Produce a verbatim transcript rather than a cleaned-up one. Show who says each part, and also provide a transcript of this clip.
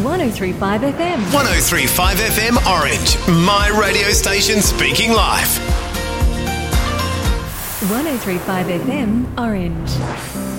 Speaker 1: one oh three point five F M.
Speaker 2: one oh three point five F M Orange. My radio station speaking live.
Speaker 1: one oh three point five F M Orange.